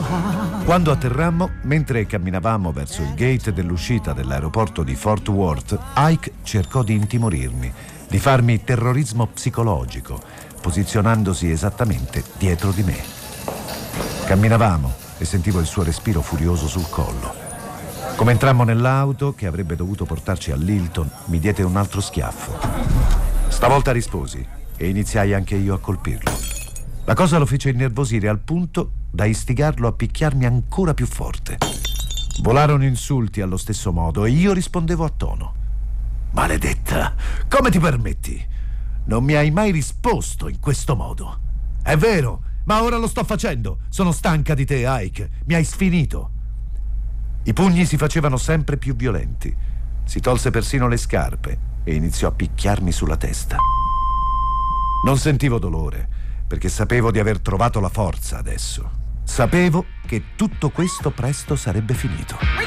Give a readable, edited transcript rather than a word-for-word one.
Quando atterrammo, mentre camminavamo verso il gate dell'uscita dell'aeroporto di Fort Worth, Ike cercò di intimorirmi, di farmi terrorismo psicologico, posizionandosi esattamente dietro di me. Camminavamo e sentivo il suo respiro furioso sul collo. Come entrammo nell'auto, che avrebbe dovuto portarci all'Hilton, mi diede un altro schiaffo. Stavolta risposi e iniziai anche io a colpirlo. La cosa lo fece innervosire al punto da istigarlo a picchiarmi ancora più forte. Volarono insulti allo stesso modo e io rispondevo a tono. Maledetta, come ti permetti? Non mi hai mai risposto in questo modo. È vero, ma ora lo sto facendo. Sono stanca di te, Ike. Mi hai sfinito. I pugni si facevano sempre più violenti. Si tolse persino le scarpe e iniziò a picchiarmi sulla testa. Non sentivo dolore, perché sapevo di aver trovato la forza adesso. Sapevo che tutto questo presto sarebbe finito.